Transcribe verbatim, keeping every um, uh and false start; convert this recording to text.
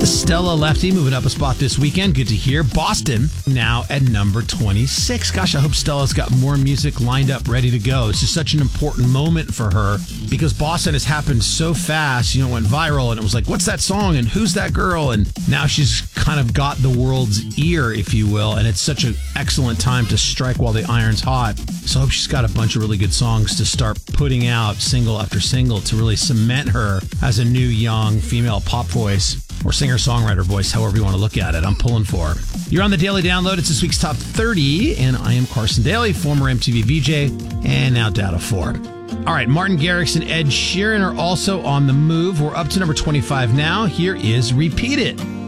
Stella Lefty moving up a spot this weekend. Good to hear. Boston now at number twenty-six. Gosh, I hope Stella's got more music lined up, ready to go. This is such an important moment for her because Boston has happened so fast. You know, it went viral and it was like, what's that song and who's that girl? And now she's kind of got the world's ear, if you will. And it's such an excellent time to strike while the iron's hot. So I hope she's got a bunch of really good songs to start putting out single after single to really cement her as a new young female pop voice. Or singer-songwriter voice, however you want to look at it. I'm pulling for. You're on the Daily Download. It's this week's Top thirty, and I am Carson Daly, former M T V V J, and now Data four. All right, Martin Garrix and Ed Sheeran are also on the move. We're up to number twenty-five now. Here is Repeat It.